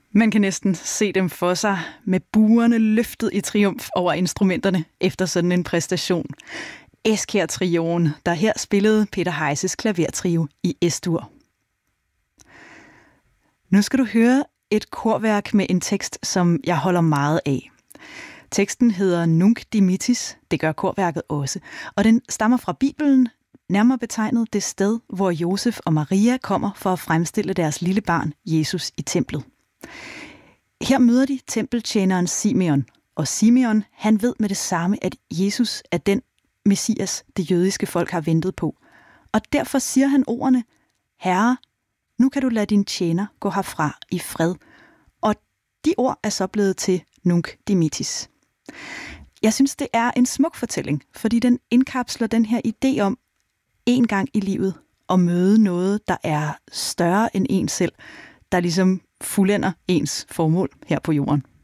Man kan næsten se dem for sig med buerne løftet i triumf over instrumenterne efter sådan en præstation. Eskær-trioen, der her spillede Peter Heises klavertrio i Es-dur. Nu skal du høre et korværk med en tekst, som jeg holder meget af. Teksten hedder Nunc dimittis, det gør korværket også, og den stammer fra Bibelen, nærmere betegnet det sted, hvor Josef og Maria kommer for at fremstille deres lille barn, Jesus, i templet. Her møder de tempeltjeneren Simeon, og Simeon, han ved med det samme, at Jesus er den Messias, det jødiske folk har ventet på. Og derfor siger han ordene, Herre, nu kan du lade din tjener gå herfra i fred. Og de ord er så blevet til Nunc dimittis. Jeg synes, det er en smuk fortælling, fordi den indkapsler den her idé om en gang i livet at møde noget, der er større end en selv, der ligesom fuldender ens formål her på jorden.